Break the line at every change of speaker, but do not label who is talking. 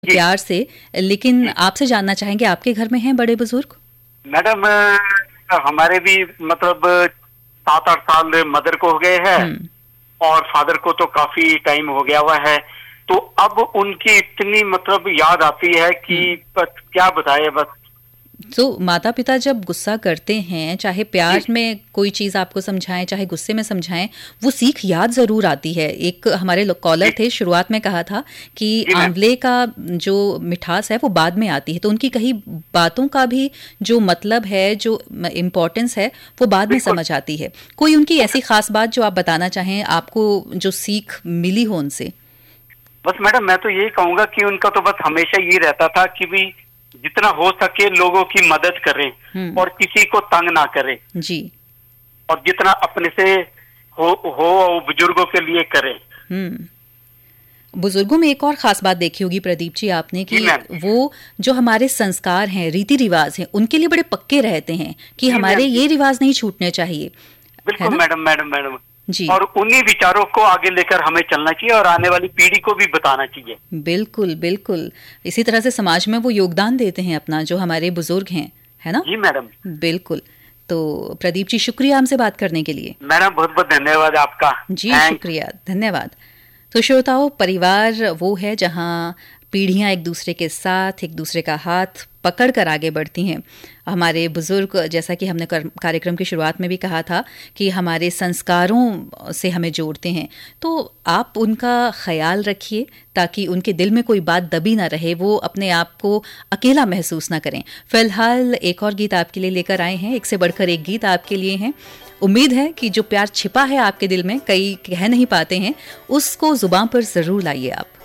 जी
प्यार से। लेकिन
जी
आपसे जानना चाहेंगे, आपके घर में हैं बड़े बुजुर्ग?
मैडम, हमारे भी मतलब 7-8 साल मदर को हो गए हैं
हम्म।
और फादर को तो काफी टाइम हो गया हुआ है। तो अब उनकी इतनी मतलब याद आती है कि
हम्म।
बस क्या बताए बस।
तो माता पिता जब गुस्सा करते हैं, चाहे
जी
प्यार में कोई चीज़ आपको समझाएं चाहे गुस्से में समझाएं, वो सीख याद ज़रूर आती है। एक हमारे कॉलर
जी
थे, शुरुआत में कहा था कि
जी मैम।
आंवले का जो मिठास है वो बाद में आती है, तो उनकी कई बातों का भी जो मतलब है, जो इम्पोर्टेंस है, वो बाद में
बिल्कुल।
समझ आती है। कोई उनकी ऐसी खास बात जो आप बताना चाहें, आपको जो सीख मिली हो उनसे?
बस मैडम, मैं तो यही कहूंगा कि उनका तो बस हमेशा ये रहता था कि भी जितना हो सके लोगों की मदद करें
हम्म।
और किसी को तंग ना करें,
जी।
और जितना अपने से हो वो बुजुर्गों के लिए करें।
हम्म। बुजुर्गों में एक और खास बात देखी होगी प्रदीप जी आपने,
जी
कि
मैम।
वो जो हमारे संस्कार हैं, रीति रिवाज हैं, उनके लिए बड़े पक्के रहते हैं कि
जी
हमारे
मैम। जी
ये रिवाज नहीं छूटने चाहिए, है
बिल्कुल
ना?
Madam, madam.
जी।
और उन्हीं विचारों को आगे लेकर हमें चलना चाहिए और आने वाली पीढ़ी को भी बताना चाहिए।
बिल्कुल बिल्कुल। इसी तरह से समाज में वो योगदान देते हैं अपना, जो हमारे बुजुर्ग हैं, है ना?
जी मैडम।
बिल्कुल। तो प्रदीप जी, शुक्रिया हमसे बात करने के लिए।
मैडम बहुत बहुत धन्यवाद आपका।
जी
थैंक्स।
शुक्रिया, धन्यवाद। तो श्रोताओं, परिवार वो है जहाँ पीढ़ियाँ एक दूसरे के साथ, एक दूसरे का हाथ पकड़ कर आगे बढ़ती हैं। हमारे बुजुर्ग, जैसा कि हमने कार्यक्रम की शुरुआत में भी कहा था, कि हमारे संस्कारों से हमें जोड़ते हैं। तो आप उनका ख्याल रखिए ताकि उनके दिल में कोई बात दबी ना रहे, वो अपने आप को अकेला महसूस ना करें। फिलहाल एक और गीत आपके लिए लेकर आए हैं, एक से बढ़कर एक गीत आपके लिए हैं। उम्मीद है कि जो प्यार छिपा है आपके दिल में, कई कह नहीं पाते हैं, उसको जुबान पर ज़रूर लाइए आप।